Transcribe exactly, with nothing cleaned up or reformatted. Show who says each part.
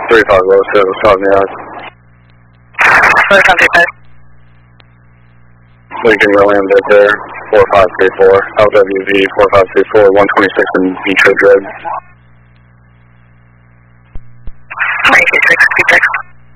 Speaker 1: three five oh seven, five nine.
Speaker 2: four five three five.
Speaker 1: Lincoln William dead there, four five three four. L W V four five three four, one twenty-six in Beach Ridge Road.
Speaker 2: nine two six, two six.